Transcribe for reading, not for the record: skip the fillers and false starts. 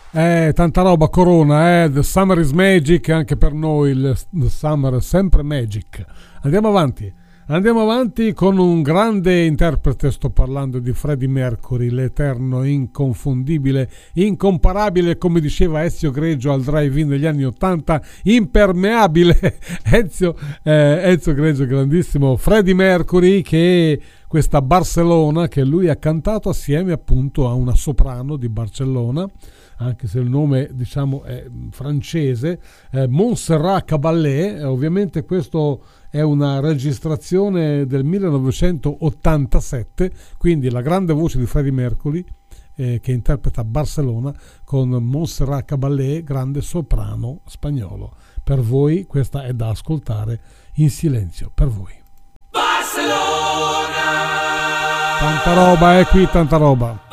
Tanta roba, Corona, The Summer is Magic, anche per noi the Summer è sempre Magic. Andiamo avanti con un grande interprete, sto parlando di Freddie Mercury, l'eterno, inconfondibile, incomparabile, come diceva Ezio Greggio al drive-in degli anni '80, impermeabile Ezio Greggio, grandissimo Freddie Mercury, che questa Barcellona che lui ha cantato assieme appunto a una soprano di Barcellona, anche se il nome diciamo è francese, Montserrat Caballé. Ovviamente questo è una registrazione del 1987, quindi la grande voce di Freddie Mercury che interpreta Barcellona con Montserrat Caballé, grande soprano spagnolo. Per voi questa è da ascoltare in silenzio, per voi. Barcellona! Tanta roba, qui tanta roba.